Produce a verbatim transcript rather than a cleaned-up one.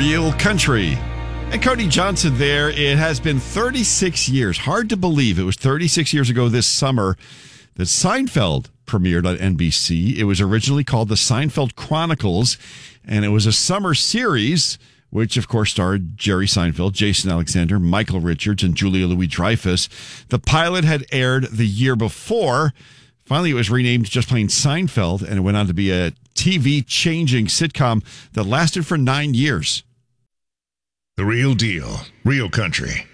Real Country. And Cody Johnson there. It has been thirty-six years. Hard to believe it was thirty-six years ago this summer that Seinfeld premiered on N B C. It was originally called The Seinfeld Chronicles, and it was a summer series, which, of course, starred Jerry Seinfeld, Jason Alexander, Michael Richards, and Julia Louis-Dreyfus. The pilot had aired the year before. Finally, it was renamed just plain Seinfeld, and it went on to be a T V-changing sitcom that lasted for nine years. The Real Deal, Real Country.